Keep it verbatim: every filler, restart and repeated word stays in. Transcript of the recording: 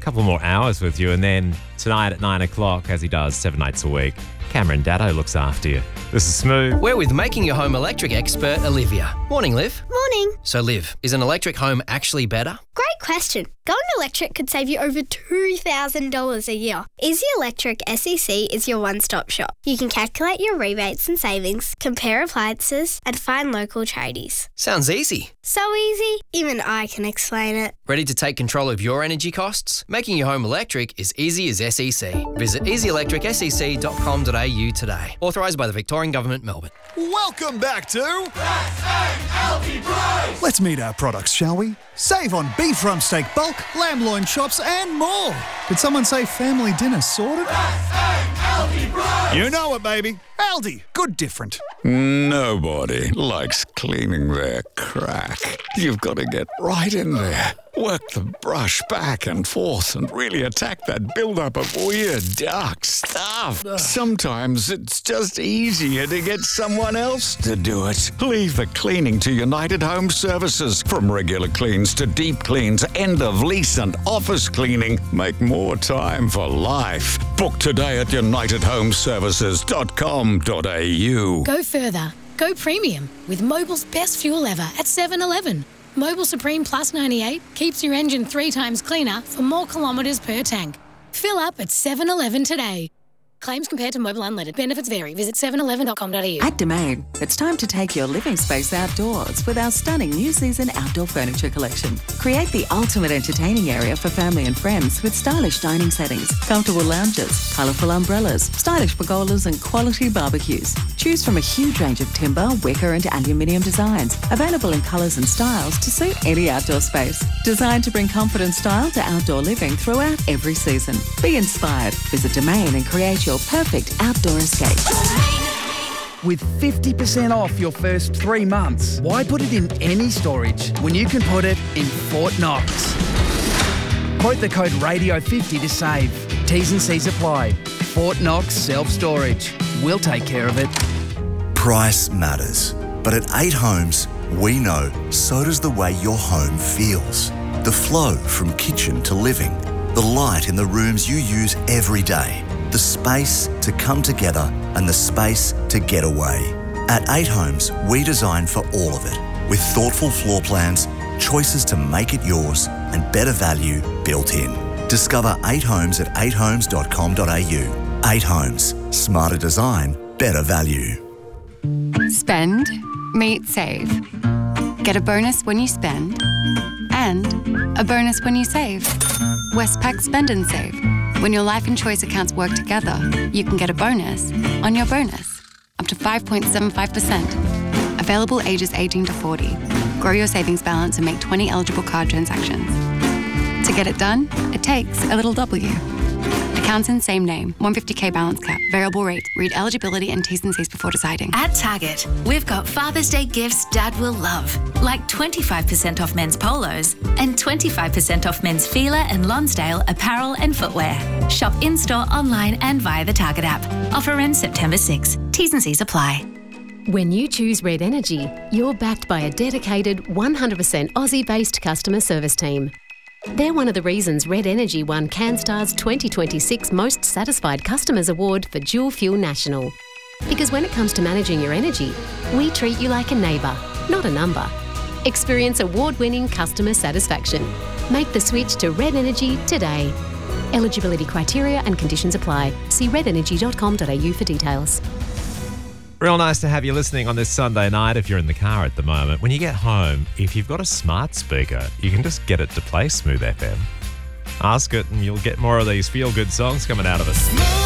couple more hours with you, and then tonight at nine o'clock, as he does seven nights a week, Cameron Datto looks after you. This is Smooth. We're with Making Your Home Electric expert Olivia. Morning, Liv. Morning. So, Liv, is an electric home actually better? Great question. Going electric could save you over two thousand dollars a year. Easy Electric S E C is your one-stop shop. You can calculate your rebates and savings, compare appliances, and find local tradies. Sounds easy. So easy, even I can explain it. Ready to take control of your energy costs? Making your home electric is easy as S E C. Visit easy electric s e c dot com dot a u today. Authorised by the Victorian Government, Melbourne. Welcome back to S A L T Price! Let's meet our products, shall we? Save on beef rump steak bulk, lamb loin chops and more. Did someone say family dinner sorted? S A L T Price! You know it, baby. Aldi, good different. Nobody likes cleaning their crack. You've got to get right in there. Work the brush back and forth and really attack that buildup of weird, dark stuff. Sometimes it's just easier to get someone else to do it. Leave the cleaning to United Home Services. From regular cleans to deep cleans, end of lease and office cleaning. Make more time for life. Book today at united home services dot com dot a u. Go further. Go premium with Mobil's best fuel ever at seven eleven. Mobil Supreme Plus ninety-eight keeps your engine three times cleaner for more kilometres per tank. Fill up at seven eleven today. Claims compared to Mobil Unleaded. Benefits vary. Visit seven eleven dot com dot a u. At Domain, it's time to take your living space outdoors with our stunning new season outdoor furniture collection. Create the ultimate entertaining area for family and friends with stylish dining settings, comfortable lounges, colourful umbrellas, stylish pergolas and quality barbecues. Choose from a huge range of timber, wicker and aluminium designs, available in colours and styles to suit any outdoor space. Designed to bring comfort and style to outdoor living throughout every season. Be inspired. Visit Domain and create your perfect outdoor escape. With fifty percent off your first three months, why put it in any storage when you can put it in Fort Knox? Quote the code radio fifty to save. T's and C's apply. Fort Knox Self-Storage. We'll take care of it. Price matters. But at eight Homes, we know so does the way your home feels. The flow from kitchen to living. The light in the rooms you use every day. The space to come together and the space to get away. At eight Homes, we design for all of it, with thoughtful floor plans, choices to make it yours, and better value built in. Discover eight Homes at eight homes dot com dot a u. eight Homes. Smarter design, better value. Spend, meet, save. Get a bonus when you spend, and a bonus when you save. Westpac Spend and Save. When your life and choice accounts work together, you can get a bonus on your bonus, up to five point seven five percent. Available ages eighteen to forty. Grow your savings balance and make twenty eligible card transactions. To get it done, it takes a little W. Accounts in same name, one hundred fifty k balance cap, variable rate. Read eligibility and T's and C's before deciding. At Target, we've got Father's Day gifts Dad will love, like twenty-five percent off men's polos and twenty-five percent off men's Fila and Lonsdale apparel and footwear. Shop in-store, online and via the Target app. Offer ends September sixth. T's and C's apply. When you choose Red Energy, you're backed by a dedicated one hundred percent Aussie-based customer service team. They're one of the reasons Red Energy won CanStar's twenty twenty-six Most Satisfied Customers Award for Dual Fuel National. Because when it comes to managing your energy, we treat you like a neighbour, not a number. Experience award-winning customer satisfaction. Make the switch to Red Energy today. Eligibility criteria and conditions apply. See red energy dot com dot a u for details. Real nice to have you listening on this Sunday night if you're in the car at the moment. When you get home, if you've got a smart speaker, you can just get it to play Smooth F M. Ask it and you'll get more of these feel-good songs coming out of it.